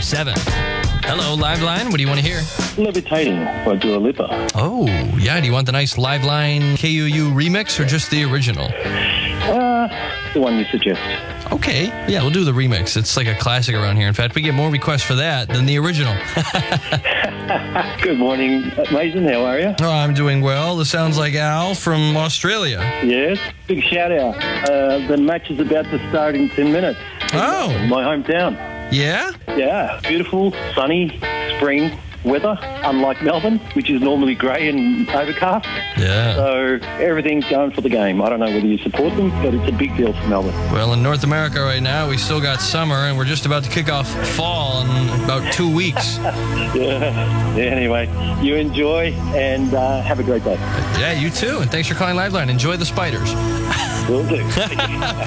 877. Hello, Liveline. What do you want to hear? Levitating by Dua Lipa. Oh, yeah. Do you want the nice Liveline KUU remix or just the original? The one you suggest. Okay. Yeah, we'll do the remix. It's like a classic around here. In fact, we get more requests for that than the original. Good morning, Mason. How are you? Oh, I'm doing well. This sounds like Al from Australia. Yes. Big shout out. The match is about to start in 10 minutes. Oh. My hometown. Yeah? Yeah. Beautiful, sunny, spring weather, unlike Melbourne, which is normally grey and overcast. Yeah. So everything's going for the game. I don't know whether you support them, but it's a big deal for Melbourne. Well, in North America right now, we still got summer, and we're just about to kick off fall in about 2 weeks. Yeah. Anyway, you enjoy and have a great day. Yeah, you too. And thanks for calling Liveline. Enjoy the spiders. Will do.